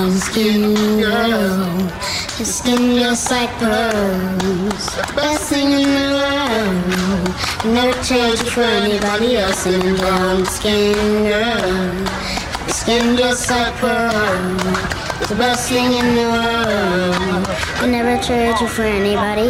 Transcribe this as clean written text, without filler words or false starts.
Skin girl, your skin just like pearls. Best thing in the world. Never trade you for anybody else. And a brown skin girl, your skin just like pearls. The best thing in the world. I never trade you for anybody